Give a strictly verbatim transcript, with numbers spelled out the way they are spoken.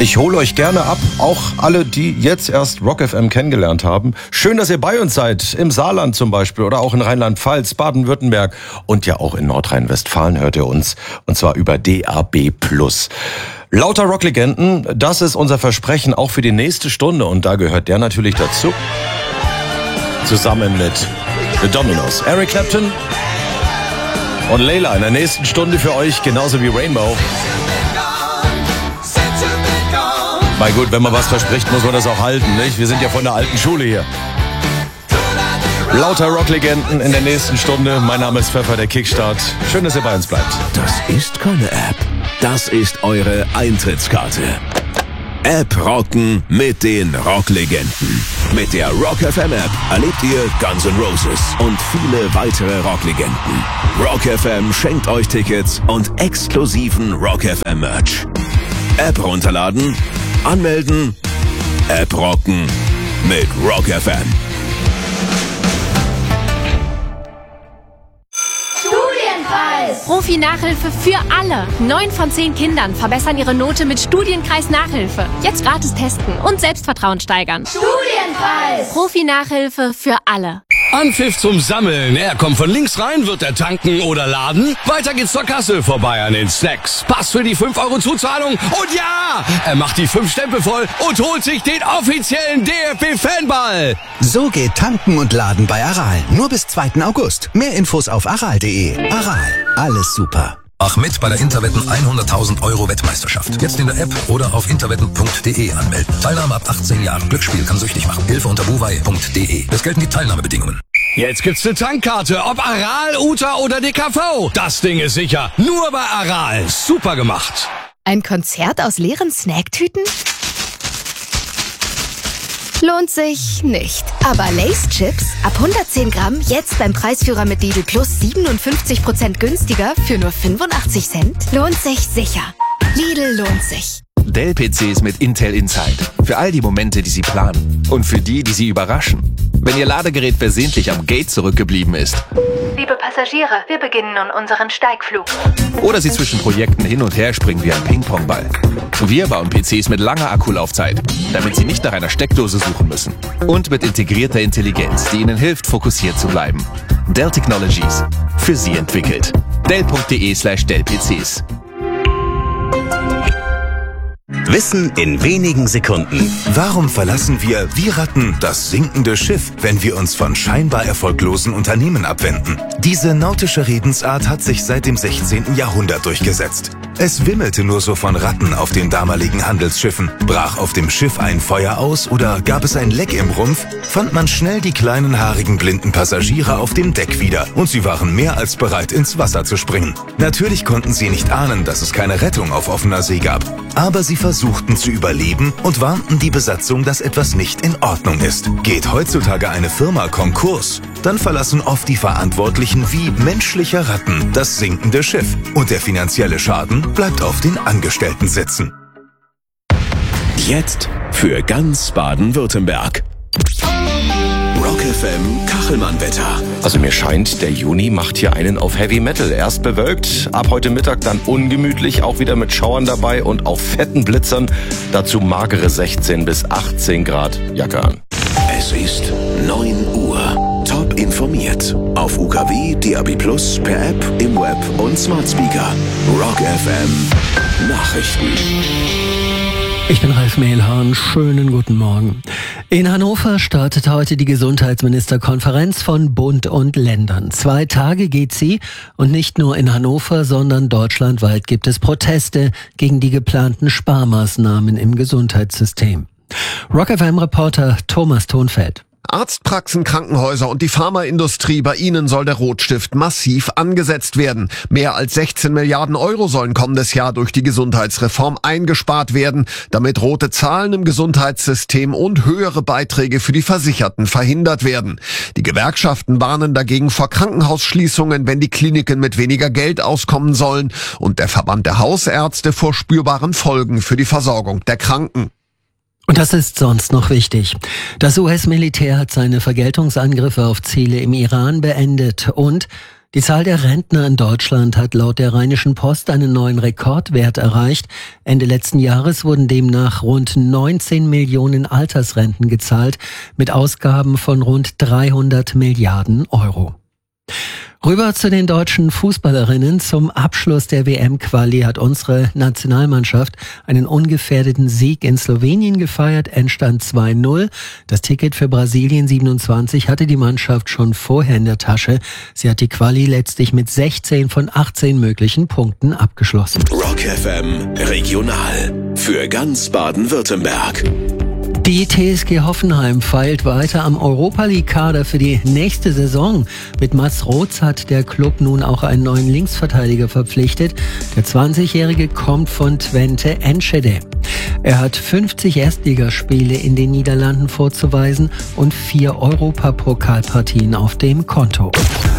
Ich hole euch gerne ab, auch alle, die jetzt erst Rock F M kennengelernt haben. Schön, dass ihr bei uns seid, im Saarland zum Beispiel oder auch in Rheinland-Pfalz, Baden-Württemberg und ja auch in Nordrhein-Westfalen hört ihr uns, und zwar über D A B plus. Lauter Rocklegenden, das ist unser Versprechen auch für die nächste Stunde und da gehört der natürlich dazu. Zusammen mit The Dominos, Eric Clapton und Layla in der nächsten Stunde für euch, genauso wie Rainbow. Na gut, wenn man was verspricht, muss man das auch halten, nicht? Wir sind ja von der alten Schule hier. Lauter Rocklegenden in der nächsten Stunde. Mein Name ist Pfeffer, der Kickstart. Schön, dass ihr bei uns bleibt. Das ist keine App. Das ist eure Eintrittskarte. App rocken mit den Rocklegenden. Mit der Rock F M App erlebt ihr Guns N' Roses und viele weitere Rocklegenden. Rock F M schenkt euch Tickets und exklusiven Rock F M Merch. App runterladen, anmelden, App rocken mit Rock F M. Profi-Nachhilfe für alle. Neun von zehn Kindern verbessern ihre Note mit Studienkreis Nachhilfe. Jetzt gratis testen und Selbstvertrauen steigern. Studienkreis! Profi-Nachhilfe für alle. Anpfiff zum Sammeln. Er kommt von links rein, wird er tanken oder laden. Weiter geht's zur Kasse, vorbei an den Snacks. Pass für die fünf Euro Zuzahlung. Und ja, er macht die fünf Stempel voll und holt sich den offiziellen D F B-Fanball. So geht Tanken und Laden bei Aral. Nur bis zweiten August. Mehr Infos auf aral punkt de. Aral. Alles super. Mach mit bei der Interwetten hunderttausend Euro Wettmeisterschaft. Jetzt in der App oder auf interwetten punkt de anmelden. Teilnahme ab achtzehn Jahren. Glücksspiel kann süchtig machen. Hilfe unter buwei punkt de. Es gelten die Teilnahmebedingungen. Jetzt gibt's eine Tankkarte, ob Aral, Uta oder D K V. Das Ding ist sicher. Nur bei Aral. Super gemacht. Ein Konzert aus leeren Snacktüten? Lohnt sich nicht. Aber Lay's Chips ab hundertzehn Gramm jetzt beim Preisführer mit Lidl Plus siebenundfünfzig Prozent günstiger für nur fünfundachtzig Cent. Lohnt sich sicher. Lidl lohnt sich. Dell-P Cs mit Intel Inside. Für all die Momente, die Sie planen. Und für die, die Sie überraschen. Wenn Ihr Ladegerät versehentlich am Gate zurückgeblieben ist. Liebe Passagiere, wir beginnen nun unseren Steigflug. Oder Sie zwischen Projekten hin und her springen wie ein Ping-Pong-Ball. Wir bauen P Cs mit langer Akkulaufzeit, damit Sie nicht nach einer Steckdose suchen müssen. Und mit integrierter Intelligenz, die Ihnen hilft, fokussiert zu bleiben. Dell Technologies. Für Sie entwickelt. Dell punkt de slash Dell P Cs. Wissen in wenigen Sekunden. Warum verlassen wir, wie Ratten, das sinkende Schiff, wenn wir uns von scheinbar erfolglosen Unternehmen abwenden? Diese nautische Redensart hat sich seit dem sechzehnten Jahrhundert durchgesetzt. Es wimmelte nur so von Ratten auf den damaligen Handelsschiffen. Brach auf dem Schiff ein Feuer aus oder gab es ein Leck im Rumpf, fand man schnell die kleinen, haarigen, blinden Passagiere auf dem Deck wieder und sie waren mehr als bereit, ins Wasser zu springen. Natürlich konnten sie nicht ahnen, dass es keine Rettung auf offener See gab. Aber sie versuchten zu überleben und warnten die Besatzung, dass etwas nicht in Ordnung ist. Geht heutzutage eine Firma Konkurs, dann verlassen oft die Verantwortlichen wie menschliche Ratten das sinkende Schiff und der finanzielle Schaden bleibt auf den Angestellten sitzen. Jetzt für ganz Baden-Württemberg. Rock F M Kachelmann-Wetter. Also mir scheint, der Juni macht hier einen auf Heavy Metal. Erst bewölkt, ab heute Mittag dann ungemütlich, auch wieder mit Schauern dabei und auch fetten Blitzern. Dazu magere sechzehn bis achtzehn Grad. Jacke an. Es ist neun Uhr. Top informiert. Auf U K W, D A B plus, per App, im Web und Smart Speaker. Rock F M Nachrichten. Ich bin Ralf Mehlhahn, schönen guten Morgen. In Hannover startet heute die Gesundheitsministerkonferenz von Bund und Ländern. Zwei Tage geht sie und nicht nur in Hannover, sondern deutschlandweit gibt es Proteste gegen die geplanten Sparmaßnahmen im Gesundheitssystem. Rock F M-Reporter Thomas Thonfeld. Arztpraxen, Krankenhäuser und die Pharmaindustrie, bei ihnen soll der Rotstift massiv angesetzt werden. Mehr als sechzehn Milliarden Euro sollen kommendes Jahr durch die Gesundheitsreform eingespart werden, damit rote Zahlen im Gesundheitssystem und höhere Beiträge für die Versicherten verhindert werden. Die Gewerkschaften warnen dagegen vor Krankenhausschließungen, wenn die Kliniken mit weniger Geld auskommen sollen, und der Verband der Hausärzte vor spürbaren Folgen für die Versorgung der Kranken. Und das ist sonst noch wichtig. Das U S-Militär hat seine Vergeltungsangriffe auf Ziele im Iran beendet und Die Zahl der Rentner in Deutschland hat laut der Rheinischen Post einen neuen Rekordwert erreicht. Ende letzten Jahres wurden demnach rund neunzehn Millionen Altersrenten gezahlt, mit Ausgaben von rund dreihundert Milliarden Euro. Rüber zu den deutschen Fußballerinnen. Zum Abschluss der W M-Quali hat unsere Nationalmannschaft einen ungefährdeten Sieg in Slowenien gefeiert. Endstand zwei null. Das Ticket für Brasilien siebenundzwanzig hatte die Mannschaft schon vorher in der Tasche. Sie hat die Quali letztlich mit sechzehn von achtzehn möglichen Punkten abgeschlossen. Rock F M Regional für ganz Baden-Württemberg. Die T S G Hoffenheim feilt weiter am Europa-League-Kader für die nächste Saison. Mit Mats Roth hat der Club nun auch einen neuen Linksverteidiger verpflichtet. Der zwanzigjährige kommt von Twente Enschede. Er hat fünfzig Erstligaspiele in den Niederlanden vorzuweisen und vier Europapokalpartien auf dem Konto.